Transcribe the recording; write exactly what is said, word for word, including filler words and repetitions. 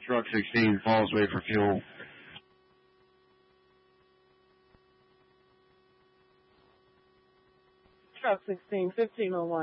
Truck sixteen, Fallsway for fuel. Truck sixteen, fifteen oh one.